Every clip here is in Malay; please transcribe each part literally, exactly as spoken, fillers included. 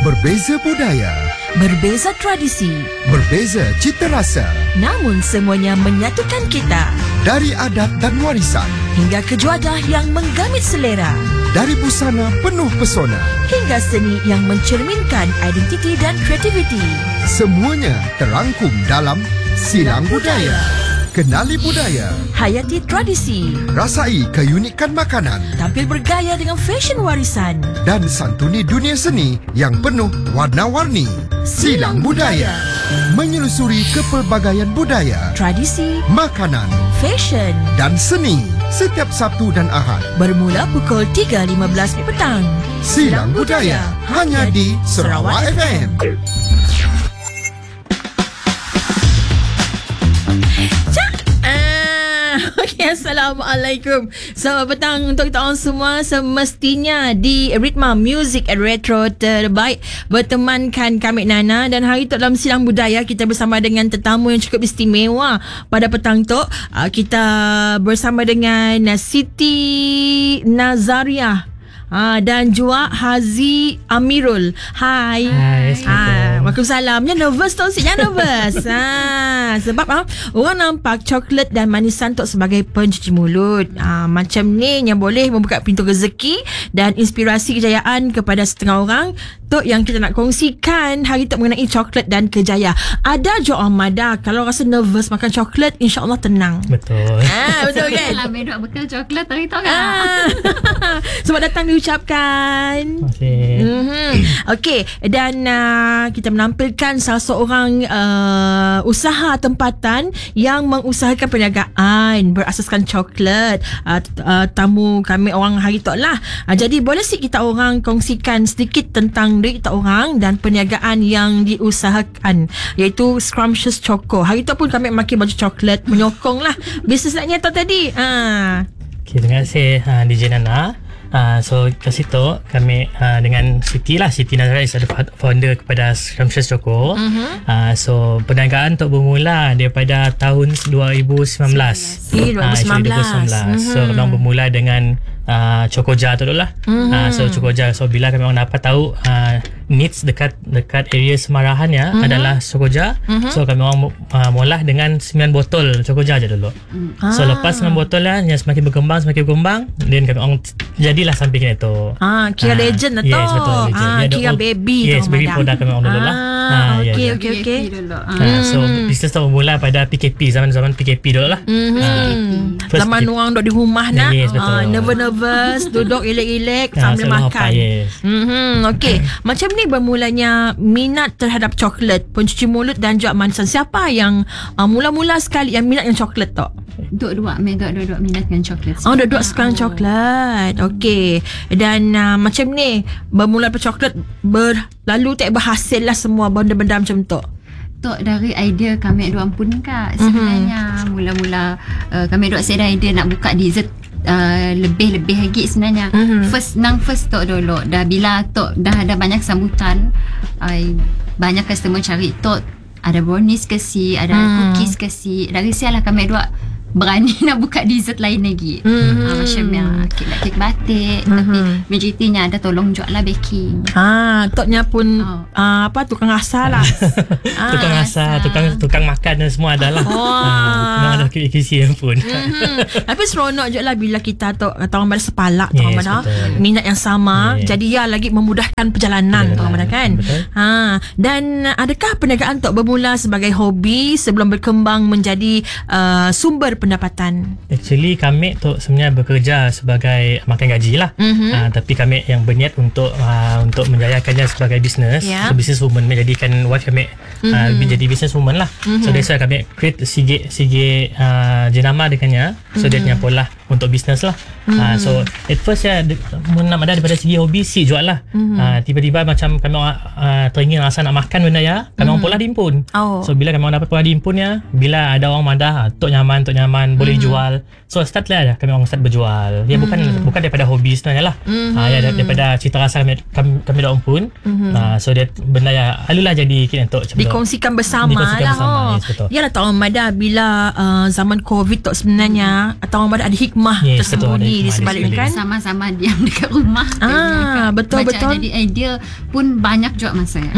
Berbeza budaya, berbeza tradisi, berbeza cita rasa, namun semuanya menyatukan kita. dari adat dan warisan, Hingga kejuadah yang menggamit selera, dari busana penuh pesona, hingga seni yang mencerminkan identiti dan kreativiti. semuanya terangkum dalam Silang Budaya. Kenali budaya, Hayati tradisi, rasai keunikan makanan, tampil bergaya dengan fashion warisan. dan santuni dunia seni yang penuh warna-warni. Silang Budaya, menyelusuri kepelbagaian budaya, Tradisi, makanan fashion, dan seni setiap Sabtu dan Ahad. bermula pukul tiga lima belas petang. Silang Budaya hanya di Sarawak F M. Okay, Assalamualaikum. Selamat petang untuk kita orang semua. Semestinya di Ritma Music and Retro terbaik bertemankan kami Nana. Dan hari tu dalam Silang Budaya kita bersama dengan tetamu yang cukup istimewa. Pada petang tu uh, kita bersama dengan Siti Nazariah Ah, dan juga Hazi Amirul. Hai. Hai, Ah, Waalaikumsalam. Ya nervous tu siknya nervous. ah, sebab ah, orang nampak coklat dan manisan tu sebagai pencuci mulut. Ah, macam ni yang boleh membuka pintu rezeki dan inspirasi kejayaan kepada setengah orang. Tu yang kita nak kongsikan hari tu mengenai coklat dan kejayaan. Ada je orang Mada kalau rasa nervous makan coklat, insya-Allah tenang. Betul. Ah, betul kan? Lah medok bekal coklat hari tu kan. Ah. Sebab datang diucapkan. Okey. Mm-hmm. Okey, dan uh, kita menampilkan salah seorang uh, usaha tempatan yang mengusahakan perniagaan berasaskan coklat. Uh, uh, tamu kami orang hari tu lah. Uh, jadi boleh sih kita orang kongsikan sedikit tentang diri kita orang dan perniagaan yang diusahakan, iaitu Scrumptious Choco. Hari tu pun kami memakai baju coklat, menyokong lah bisnes naknya tu tadi. Uh. Okay, terima kasih uh, D J Nana. Uh, so kat situ kami uh, dengan Siti lah, Siti Nazariah adalah founder kepada Scrumptious Choco. Uh-huh. Uh, so perniagaan tu bermula daripada tahun dua ribu sembilan belas. Eh, dua ribu sembilan belas. Uh, dua ribu sembilan belas. Uh-huh. So kami bermula dengan uh, Chocoja tu dulu lah. Uh-huh. Uh, so Chocoja, so bila kami orang dapat tahu uh, needs dekat dekat area Semarahan ya, uh-huh, adalah Chocoja. Uh-huh. So kami orang uh, mula dengan sembilan botol Chocoja je dulu. Uh-huh. So lepas sembilan botol lah, yang semakin berkembang semakin berkembang, dan kami orang jadilah sampai kini tu. Ah, kira ah, legend lah tu. Yes, betul, legend. Ah, kira old, baby tu. Yes, baby produk kami orang dulu lah. Ah, okey, okey, okey. Ah, so bisnes tu bermula pada P K P, zaman-zaman P K P dulu lah. Mm-hmm. Ah, zaman orang duduk di rumah nak. Yes, betul. Ah, nervous-nervous, duduk elek-elek sambil ah, makan. Apa, yes. Mm-hmm. Okey, macam ni bermulanya minat terhadap coklat, pencuci mulut dan juga manisan. Siapa yang uh, mula-mula sekali yang minat yang coklat tu? Dua-dua, dua-dua minat dengan coklat. Oh, dua-dua sekarang coklat. Okey. Dan uh, macam ni bermula daripada coklat, berlalu tak berhasil lah semua benda-benda macam tu. Tok dari idea kami dua pun kak sebenarnya. Mm-hmm. Mula-mula uh, kami dua set idea nak buka dessert uh, lebih-lebih lagi sebenarnya. Mm-hmm. First nang first tok dulu. Dah bila tok dah ada banyak sambutan, uh, banyak customer cari tok ada brownies ke si, ada mm. cookies ke si. Dari sialah kami dua berani nak buka dessert lain lagi. Mm-hmm. uh, Macam yang kek, kek batik. Mm-hmm. Tapi majoritinya ada tolong jual lah baking. Ah, toknya pun oh. uh, apa tukang rasa lah. ah, tukang rasa, tukang tukang makan dan semua adalah. Oh. Ah, memang ada kisi-kisi pun. Mm-hmm. Tapi seronok je lah bila kita tu kata orang pada sepalak, yes, orang pada minat yang sama. Yes. Jadi ya lagi memudahkan perjalanan, orang pada kan. Ha, dan adakah perniagaan tu bermula sebagai hobi sebelum berkembang menjadi uh, sumber pendapatan? Actually kami tu sebenarnya bekerja sebagai makan gaji lah. Mm-hmm. Uh, tapi kami yang berniat untuk uh, untuk menjayakannya sebagai bisnes. Yeah. So business woman, menjadikan wife kami uh, mm-hmm. jadi business woman lah. Mm-hmm. So that's why kami create sige sige uh, jenama dengannya. So mm-hmm. dia pola untuk bisnes lah. Mm-hmm. Uh, so at first ya menam ada daripada segi hobi si jual lah. Mm-hmm. Uh, tiba-tiba macam kami uh, teringin rasa nak makan benda ya, kami mm-hmm. orang pola diimpun. Oh. So bila kami orang dapat pola diimpun ya, bila ada orang madah tok nyaman tok nyaman pengalaman, boleh jual. So start lah dah kami orang start berjual. Ya bukan mm-hmm. bukan daripada hobi sebenarnya lah. Mm-hmm. Ha, ya daripada cita rasa kami kami, kami orang pun. Mm-hmm. Ha, so dia benda yang alulah jadi kita untuk dikongsikan bersama dikongsikan lah. Bersama. Oh. Yes, yalah Tok Mada bila uh, zaman Covid tu sebenarnya Tok Mada ada hikmah yes, tersembunyi di sebalik kan. Sama-sama diam dekat rumah. Ah, betul baca betul. Jadi idea pun banyak juga masa ya.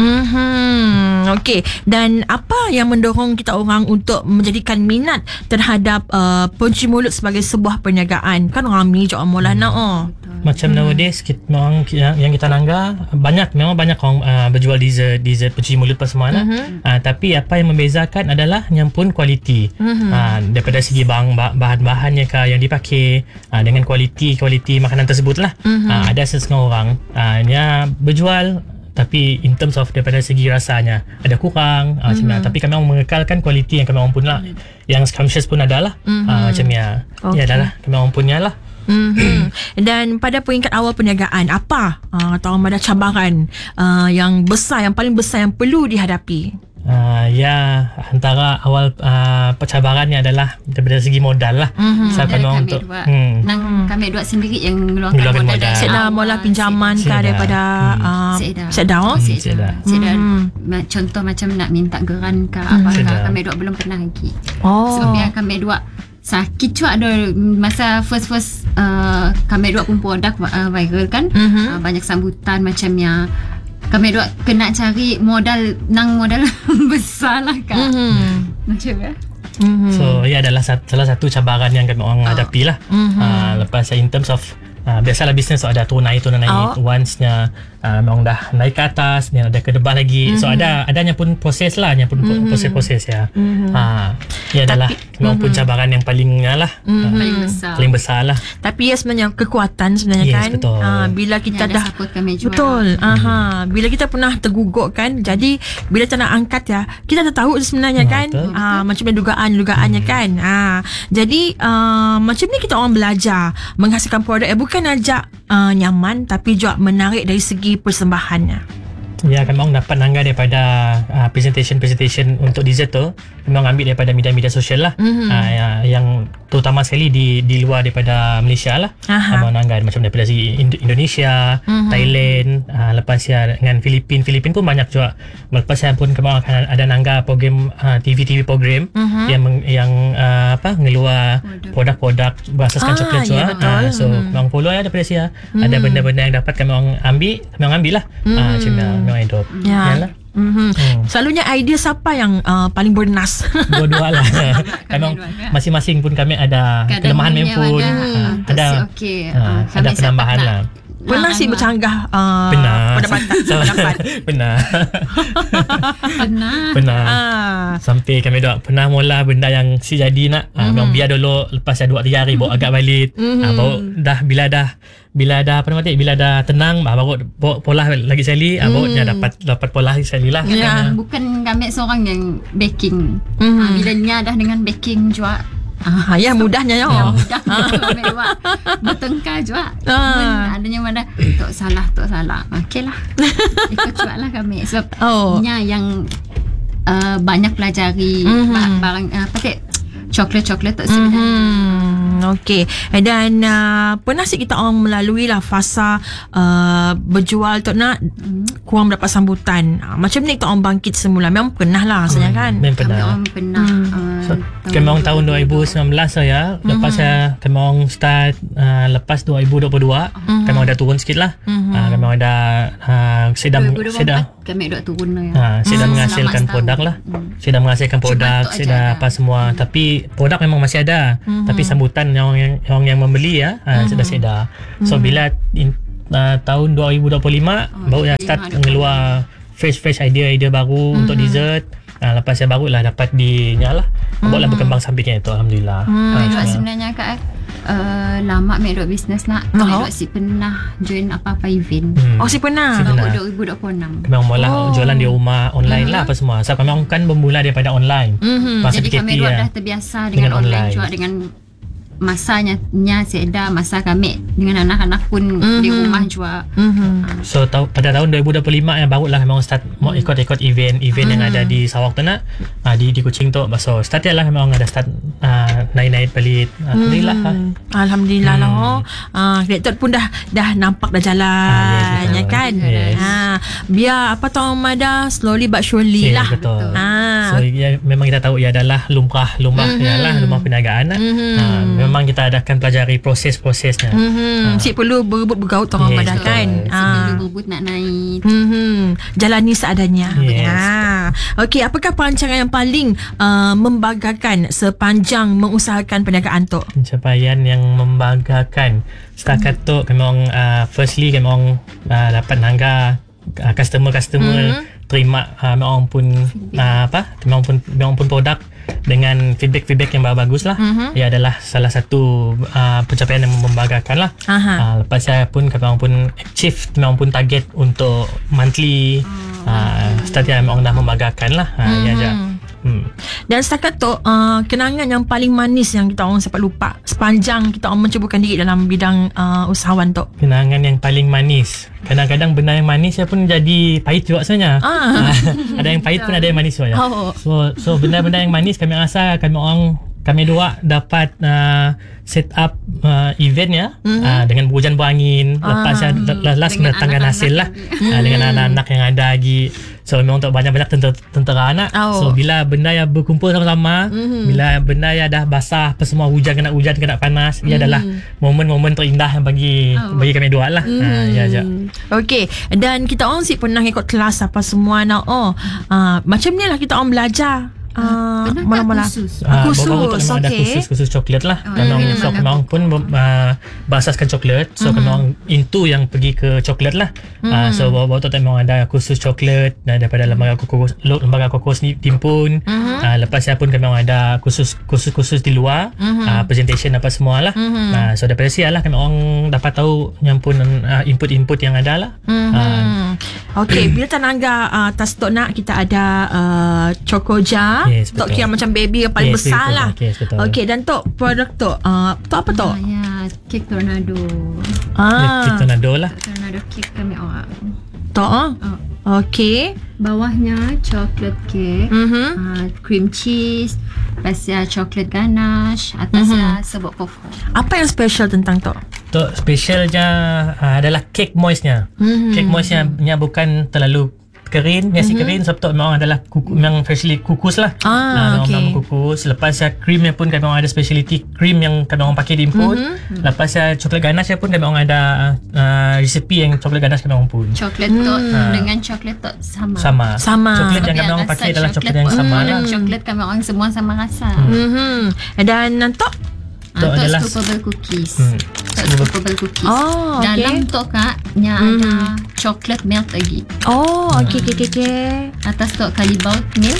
Mm-hmm. Okey. Dan apa yang mendorong kita orang untuk menjadikan minat terhadap uh, pencuci mulut sebagai sebuah perniagaan? Kan orang ni juga mula nak oh. Macam hmm. nowadays kita, memang yang kita langgar banyak memang banyak orang uh, berjual dessert dessert pencuci mulut apa semua lah. Mm-hmm. Uh, tapi apa yang membezakan adalah yang pun kualiti. Mm-hmm. Uh, daripada segi bahan bahan-bahannya kah yang dipakai uh, dengan kualiti kualiti makanan tersebut lah. Mm-hmm. Uh, ada setengah orang uh, yang berjual tapi in terms of daripada segi rasanya ada kurang uh, mm-hmm. macam tapi kami orang mengekalkan kualiti yang kami orang pun lah. Yang conscious pun ada lah. Mm-hmm. Uh, macam ya. Okay. Ya adalah kami orang punya lah. Mm-hmm. Dan pada peringkat awal perniagaan, apa uh, atau ada cabaran uh, yang besar, yang paling besar yang perlu dihadapi? Uh, ya antara awal uh, percabarannya adalah daripada segi modal lah. Mm-hmm. So, kami, kami untuk dua, hmm. nang kami dua sendiri yang mengeluarkan modal. modal. Seda mula pinjaman kah daripada uh, Seda. Seda. Oh, Seda. Seda. Seda. Mm-hmm. Contoh macam nak minta geran kah mm-hmm. apa kah, kami dua belum pernah lagi. Oh. So biar kami dua sakit juga ada masa first first uh, kami dua pun produk uh, viral kan. Mm-hmm. Uh, banyak sambutan macamnya. Kami dua kena cari modal nang modal besar lah kak. Mm-hmm. Macam ya. Mm-hmm. So ia adalah sat, salah satu cabaran yang kami orang oh. hadapi lah. Mm-hmm. Uh, lepas in terms of uh, biasalah bisnes so ada turun naik turun naik. Oh. Once-nya uh, memang dah naik ke atas, ni ada ke depan lagi. Mm-hmm. So ada adanya pun proses lah, yang pun mm-hmm. proses-proses ya. Mm-hmm. Uh, ia adalah memang mm-hmm. pun cabaran yang paling lah. Mm-hmm. Uh, paling besar. Paling besar lah. Tapi ya sebenarnya kekuatan sebenarnya yes, kan. Betul. Uh, bila kita ya, dah support kami jual. Betul. Mm-hmm. Aha. Bila kita pernah terguguk kan. Jadi bila kita nak angkat ya, kita dah tahu sebenarnya oh, kan. Ah uh, macam mana dugaan-dugaannya mm-hmm. kan. Ah uh, jadi uh, macam ni kita orang belajar menghasilkan produk yang bukan aja uh, nyaman tapi juga menarik dari segi persembahannya. Ya, kami orang dapat nanggar daripada uh, presentation-presentation untuk dessert tu. Kami orang ambil daripada media-media sosial lah. Mm-hmm. Uh, yang terutama sekali di di luar daripada Malaysia lah. Kami orang nanggar macam daripada segi Indonesia, mm-hmm. Thailand, uh, lepas ya dengan Filipin. Filipin pun banyak juga. Lepas ya pun kami orang akan ada nanggar program uh, T V T V program mm-hmm. yang yang uh, apa ngeluar produk-produk berasaskan ah, coklat juga. Ya, uh, so mm-hmm. kami orang follow ya daripada Malaysia. Mm-hmm. Ada benda-benda yang dapat kami orang ambil, kami orang ambil lah. Mm-hmm. Uh, macam memang hidup. Ya. Yalah. Mm-hmm. Hmm. Selalunya idea siapa yang uh, paling bernas? Dua-dua lah. Memang masing-masing pun kami ada kadang kelemahan pun. Ada, uh, ada, okay. uh, uh, ada penambahan lah. Pernah sih bercanggah uh, Pernah pendapatan. so, Pernah Pernah Pernah ah. Sampai kami dah pernah mula benda yang si jadi nak mm-hmm. uh, memang biar dulu lepas dah dua tiga hari bawa agak balik mm-hmm. uh, baru dah bila dah bila dah apa nama bila dah tenang baru bawa pola lagi sekali mm. uh, baru dia dapat dapat pola lagi sekali lah. Yeah. Bukan kami seorang yang baking mm-hmm. uh, bila nya dah dengan baking juga. Ah, ya mudahnya ya. Ya mudah. Kami buat bertengkar juga. Ah. Adanya mana tok salah tok salah. Okeylah. Ikut cuaklah kami. Sebab oh. nya yang uh, banyak pelajari mm-hmm. barang uh, apa tak coklat-coklat tak sebenarnya. Mm-hmm. Okey. Dan uh, pernah sih kita orang melalui lah fasa uh, berjual tu nak mm. kurang mendapat sambutan. Uh, macam ni kita orang bangkit semula. Memang pernah lah rasanya mm. kan. Memang pernah. Kami orang pernah. Mm. Uh, so, kami orang tahun dua ribu sembilan belas saya. Lepas mm-hmm. saya kami orang start uh, lepas dua ribu dua puluh dua. Mm-hmm. Kami orang dah turun sikit lah. Mm-hmm. Uh, kami orang dah uh, sedang sedang kami dah turun lah ya. Uh, sedang mm. menghasilkan produk lah. Mm. Sedang menghasilkan produk, sedang apa semua. Mm. Tapi produk memang masih ada. Mm-hmm. Tapi sambutan yang yang, yang, yang membeli ya uh, mm-hmm. sudah sedar. So mm-hmm. bila in, uh, tahun dua ribu dua puluh lima oh, baru yang start ngeluar fresh fresh idea-idea baru mm-hmm. untuk dessert. Uh, lepas saya barulah dapat di nyalah. Mm-hmm. Barulah berkembang sampingnya itu alhamdulillah. Mm-hmm. Uh, sebenarnya kak uh, lama mek duk bisnes nak. Mek si pernah join apa-apa event. Hmm. Oh si pernah. Si pernah. dua ribu dua puluh enam. Memang mula oh. jualan di rumah online mm-hmm. lah apa semua. Sebab kami kan bermula daripada online. Mm-hmm. Jadi kami dua ya, dah terbiasa dengan, dengan online, online juga dengan masanya nya Seda masa kami dengan anak-anak pun mm-hmm. di rumah juga. Mm-hmm. So tahu, pada tahun dua ribu dua puluh lima yang barulah memang start mau ikut-ikut event event mm-hmm. yang ada di Sarawak tu nak uh, di di Kuching tu. So start lah memang ada start uh, naik-naik pelit. Alhamdulillah. Hmm. Alhamdulillah Hmm. lah. Oh. Ah, Direktor pun dah dah nampak dah jalan, Ah, yes, ya betul. kan? Yes. Ah, biar apa tahu Mada slowly but surely Yes, lah. betul. Ah. So ya, memang kita tahu ia adalah lumrah lumrah Mhm. ialah lumrah perniagaan lah. Mhm. Ha, memang kita akan pelajari proses-prosesnya. Hmm, Ah. Cik perlu berebut bergaut orang Yes, Mada betul. kan? Sebelum berebut nak naik. Hmm, jalani seadanya. Yes. Ah, okey, apakah perancangan yang paling uh, membanggakan sepanjang mengusahakan perniagaan tu? Pencapaian yang membanggakan setakat tu memang uh, firstly memang uh, dapat nangga uh, customer-customer Mhm. terima uh, memang pun uh, apa memang pun memang pun produk dengan feedback-feedback yang bagus lah. Mhm. Ia adalah salah satu uh, pencapaian yang membanggakan lah. Aha. Uh, lepas saya pun memang pun achieve memang pun target untuk monthly uh, setiap memang dah membanggakan lah. Uh, ya je. Hmm. Dan setakat tu uh, kenangan yang paling manis yang kita orang sempat lupa sepanjang kita orang mencubakan diri dalam bidang uh, usahawan tu. Kenangan yang paling manis. Kadang-kadang benda yang manis saya pun jadi pahit juga sebenarnya. Ah. Ada yang pahit pun ada yang manis juga. Oh. So so benda-benda yang manis kami rasa kami orang kami dua dapat uh, set up uh, event ya mm-hmm. uh, dengan hujan berangin. Lepas Ah. saya last Dengan mendatangkan anak-anak hasil lah lagi. uh, dengan anak-anak yang ada lagi. So memang untuk banyak-banyak tentera, tentera anak. Oh. So bila benda yang berkumpul sama-sama, Mhm. bila benda yang dah basah apa semua hujan kena hujan kena panas, ia adalah momen-momen terindah yang bagi Oh. bagi kami dua lah. Ha, ya je. Okey, dan kita orang si pernah ikut kelas apa semua nak. Oh, uh, macam ni lah kita orang belajar. Uh, Pernah tak malam-malam. kursus? Ah, Kursus, beberapa memang ada okey. kursus-kursus coklat lah. Oh, Memang ya, so memang memang pun uh, berasaskan coklat. So mm-hmm. memang into yang pergi ke coklat lah. Mm-hmm. Uh, so bawa-bawa tu memang ada kursus coklat dan daripada lembaga kokos lembaga kokos ni timpun. Mm-hmm. Uh, lepas saya pun memang ada kursus kursus-kursus di luar, mm-hmm. uh, presentation apa semua lah. Mm-hmm. Uh, so daripada situ lah kami orang dapat tahu yang pun uh, input-input yang ada lah. Hmm. Uh, Okey, bila Tanangga uh, tas tok nak kita ada uh, Chokoja. Yes, Tok betul. kira macam baby yang paling Yes, besar betul. lah. Yes, betul. Okey, dan tok produk tok uh, tok apa tok? Ah, ya, kek tornado. Ah, kita nado lah. Tornado kek kami orang. tok. ah. Oh. Okey. Bawahnya chocolate cake, Mhm. uh, cream cheese, atasnya chocolate ganache, atasnya Mhm. serbuk kofo. Apa yang special tentang tok? Tok specialnya uh, adalah cake moistnya. Mhm. Cake moistnya nya bukan terlalu kering, biasa mm-hmm. kering sebab tu memang adalah kuku, memang freshly kukus lah. Ah, Ah, memang, okey. memang kukus. Lepas ya creamnya pun kami orang ada speciality cream yang kami orang pakai di import. Mhm. Lepas ya coklat ganache pun kami orang ada uh, resipi yang coklat ganache kami orang pun. Coklat Hmm. tot Ah. dengan coklat tot sama. Sama. Sama. Coklat yang Tapi kami orang rasa pakai adalah coklat yang pun sama dan lah. Coklat kami orang semua sama rasa. Mhm. Dan tok Tok Ah, adalah- tok scoopable cookies. Hmm. Tok scoopable cookies. Oh, okey. Dalam tok kak nya Hmm. ada coklat melt lagi. Oh, okey okey okey. okey. Atas tok Calibut milk.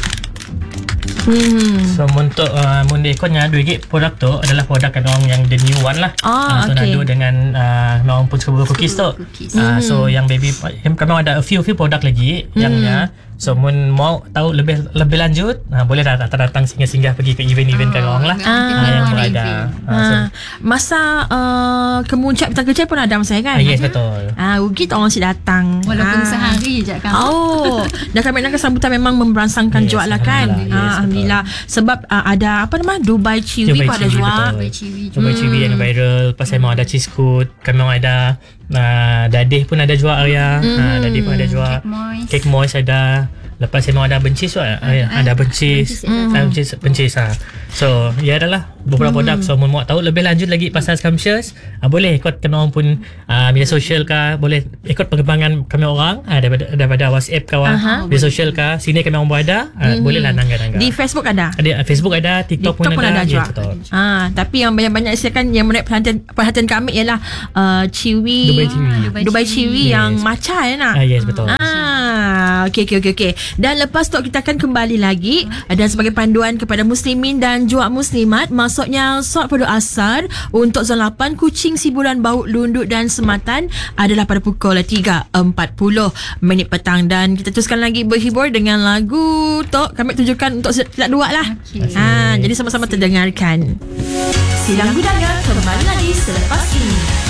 Hmm. So untuk uh, mun dia ikutnya dua gig produk tu adalah produk kami orang yang the new one lah. Ah, so okey. nado dengan uh, kami orang pun scoopable cookies tu. Cookies. Uh, so yang baby yang kami ada a few few produk lagi Hmm. yangnya so mun mau tahu lebih lebih lanjut uh, boleh dah datang-datang singgah-singgah pergi ke event-event kami orang lah. Ah, Ah, event yang orang berada. event. Ah, so, Ah, masa uh, kemuncak bintang kerja pun ada masa kan? ah, yes betul. Ah, rugi tak orang si datang. Walaupun ah. sehari je kan. Oh, dan kami nak sambutan memang memberangsangkan Yes, jual lah kan. Alhamdulillah. Yes, Ah, Alhamdulillah. Sebab uh, ada apa nama Dubai Chewy pun ada Chewy, jual. betul. Dubai Chewy. Dubai Chewy yang viral. Lepas saya mau ada cheese coat. Kami mau ada uh, dadih pun ada jual Arya. Mhm. Uh, dadih pun ada jual. Cake moist. Cake moist ada. Lepas saya mau ada bencis juga. Uh, ada bencis. bencis, Uh, bencis, bencis ah. So, ya adalah beberapa produk. So, mau tahu lebih lanjut lagi pasal Scrumptious, uh, boleh ikut kami orang pun uh, media sosial kah, boleh ikut perkembangan kami orang uh, daripada, daripada WhatsApp kah, Aha. media sosial kah, sini kami orang berada, uh, bolehlah nangga-nangga. Di Facebook ada. Ada uh, Facebook ada, TikTok, TikTok pun ada Ya, juga. betul. Ah, tapi yang banyak-banyak silakan yang menarik perhatian perhatian kami ialah uh, Chewy. Dubai Chewy. Dubai Dubai Chewy. Chewy Yes. yang maca ya nak. Ah, yes, betul. Ah, okey okey okey okey. Dan lepas tu kita akan kembali lagi dan sebagai panduan kepada muslimin dan juga muslimat, maksudnya solat pada asar untuk zon lapan Kuching, Siburan, Baut, Lunduk dan Sematan adalah pada pukul tiga empat puluh minit petang, dan kita teruskan lagi berhibur dengan lagu Tok kami tunjukkan untuk tidak dua lah. Okey. Ah, jadi sama-sama terdengarkan. Silang Budaya kembali lagi selepas ini.